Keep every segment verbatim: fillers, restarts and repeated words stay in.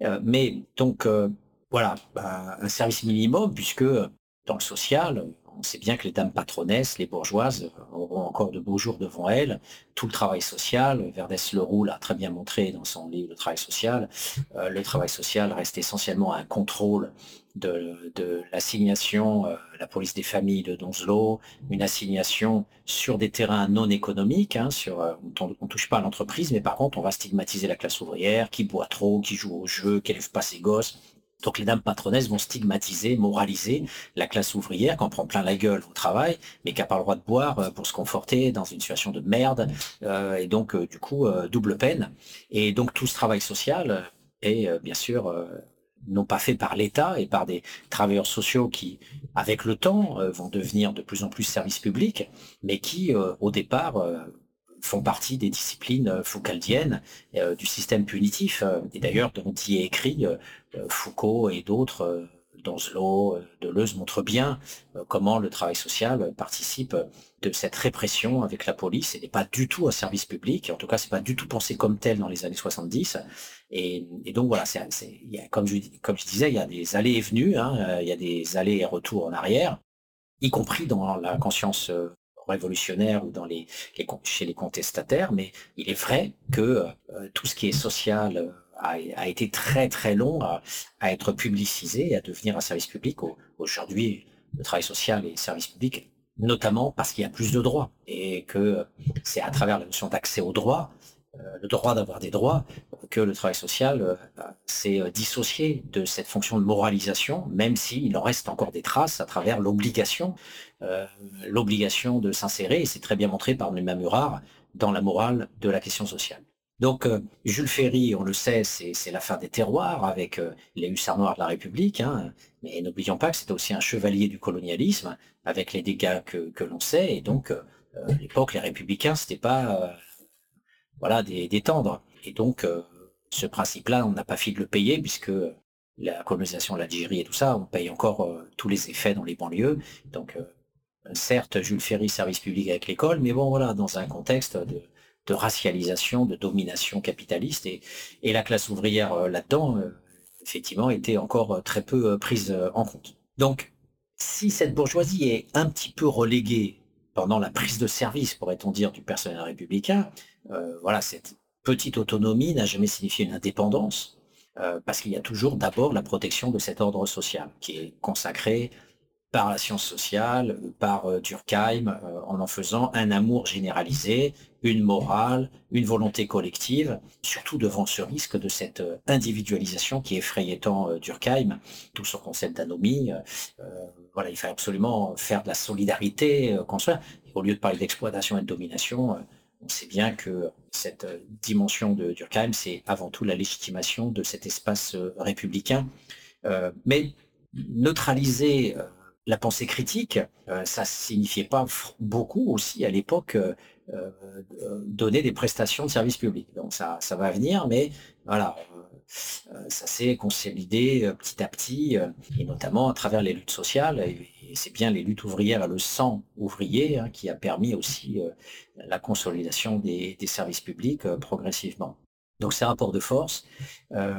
Euh, mais donc, euh, voilà, bah, un service minimum, puisque dans le social, on sait bien que les dames patronesses, les bourgeoises, auront encore de beaux jours devant elles. Tout le travail social, Verdès Leroux l'a très bien montré dans son livre Le travail social, euh, le travail social reste essentiellement un contrôle de, de l'assignation, euh, la police des familles de Donzelot, une assignation sur des terrains non économiques, hein, sur, euh, on, on touche pas à l'entreprise, mais par contre on va stigmatiser la classe ouvrière, qui boit trop, qui joue au jeu, qui élève pas ses gosses. Donc les dames patronesses vont stigmatiser, moraliser la classe ouvrière qui en prend plein la gueule au travail, mais qui n'a pas le droit de boire euh, pour se conforter dans une situation de merde. Euh, et donc, euh, du coup, euh, double peine. Et donc, tout ce travail social est, euh, bien sûr, euh, non pas fait par l'État et par des travailleurs sociaux qui, avec le temps, euh, vont devenir de plus en plus services publics, mais qui, euh, au départ, euh, font partie des disciplines euh, foucaldiennes euh, du système punitif. Euh, et d'ailleurs, dont y est écrit, euh, Foucault et d'autres, euh, Donzelot, euh, Deleuze montrent bien euh, comment le travail social participe de cette répression avec la police et n'est pas du tout un service public. En tout cas, c'est pas du tout pensé comme tel dans les années soixante-dix. Et, et donc voilà, c'est, c'est, il y a, comme je comme je disais, il y a des allées et venues, hein, euh, il y a des allées et retours en arrière, y compris dans la conscience euh, révolutionnaire ou dans les, les chez les contestataires. Mais il est vrai que euh, tout ce qui est social euh, a, a été très très long à, à être publicisé et à devenir un service public. Au, aujourd'hui, le travail social est service public, notamment parce qu'il y a plus de droits et que c'est à travers la notion d'accès aux droits, euh, le droit d'avoir des droits, que le travail social euh, s'est euh, dissocié de cette fonction de moralisation, même s'il en reste encore des traces à travers l'obligation, euh, l'obligation de s'insérer, et c'est très bien montré par Numa Murard, dans la morale de la question sociale. Donc, euh, Jules Ferry, on le sait, c'est, c'est la fin des terroirs avec euh, les hussards noirs de la République, hein, mais n'oublions pas que c'était aussi un chevalier du colonialisme, avec les dégâts que, que l'on sait, et donc, euh, à l'époque, les républicains, c'était pas... Euh, voilà, des, des tendres. Et donc, euh, ce principe-là, on n'a pas fini de le payer puisque la colonisation de l'Algérie et tout ça, on paye encore euh, tous les effets dans les banlieues. Donc, euh, certes, Jules Ferry, service public avec l'école, mais bon, voilà, dans un contexte de, de racialisation, de domination capitaliste, et, et la classe ouvrière euh, là-dedans, euh, effectivement, était encore euh, très peu euh, prise euh, en compte. Donc, si cette bourgeoisie est un petit peu reléguée pendant la prise de service, pourrait-on dire, du personnel républicain, euh, voilà, cette petite autonomie n'a jamais signifié une indépendance, euh, parce qu'il y a toujours d'abord la protection de cet ordre social qui est consacré par la science sociale, par euh, Durkheim, euh, en en faisant un amour généralisé, une morale, une volonté collective, surtout devant ce risque de cette euh, individualisation qui effrayait tant euh, Durkheim, tout son concept d'anomie. Euh, euh, voilà, il fallait absolument faire de la solidarité, euh, construire. Et au lieu de parler d'exploitation et de domination, euh, on sait bien que cette euh, dimension de Durkheim, c'est avant tout la légitimation de cet espace euh, républicain. Euh, mais neutraliser euh, la pensée critique, euh, ça signifiait pas beaucoup aussi à l'époque euh, euh, donner des prestations de service public. Donc ça, ça va venir, mais voilà, euh, euh, ça s'est consolidé euh, petit à petit, euh, et notamment à travers les luttes sociales. Et, et c'est bien les luttes ouvrières, le sang ouvrier, hein, qui a permis aussi euh, la consolidation des, des services publics euh, progressivement. Donc ces rapports de force, euh,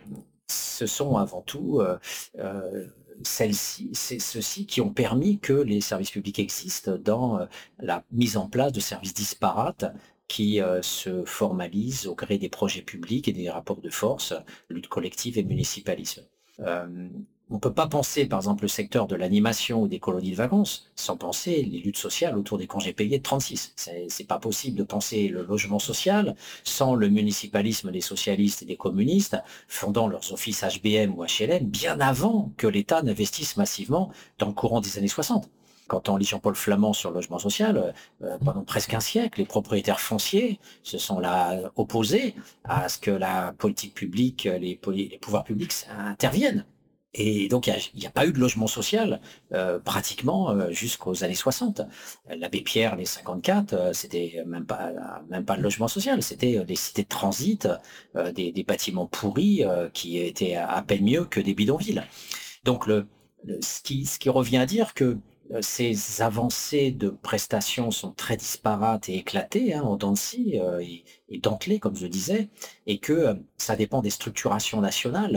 ce sont avant tout euh, euh, celles-ci, c'est ceux-ci qui ont permis que les services publics existent dans euh, la mise en place de services disparates qui euh, se formalisent au gré des projets publics et des rapports de force, lutte collective et municipalisme. Euh, on peut pas penser, par exemple, le secteur de l'animation ou des colonies de vacances sans penser les luttes sociales autour des congés payés de trente-six. C'est, c'est pas possible de penser le logement social sans le municipalisme des socialistes et des communistes fondant leurs offices H B M ou H L M bien avant que l'État n'investisse massivement dans le courant des années soixante. Quand on lit Jean-Paul Flamand sur le logement social, euh, pendant presque un siècle, les propriétaires fonciers se sont là opposés à ce que la politique publique, les, les pouvoirs publics interviennent. Et donc, il n'y a, a pas eu de logement social euh, pratiquement euh, jusqu'aux années soixante. L'abbé Pierre, les cinquante-quatre, euh, c'était même pas même pas le logement social, c'était euh, des cités de transit, euh, des, des bâtiments pourris euh, qui étaient à peine mieux que des bidonvilles. Donc, le, le, ce, qui, ce qui revient à dire que heu, ces avancées de prestations sont très disparates et éclatées, hein, en dents de scie, heu, et et dentelées comme je disais et que, heu, ça dépend des structurations nationales.